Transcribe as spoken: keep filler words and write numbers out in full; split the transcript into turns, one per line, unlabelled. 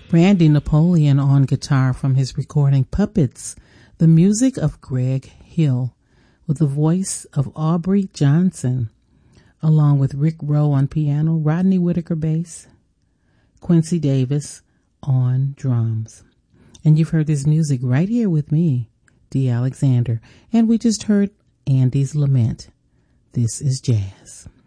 Randy Napoleon on guitar from his recording Puppets, the music of Greg Hill, with the voice of Aubrey Johnson, along with Rick Rowe on piano, Rodney Whitaker bass, Quincy Davis on drums. And you've heard this music right here with me, Dee Alexander, and we just heard Andy's Lament. This is jazz.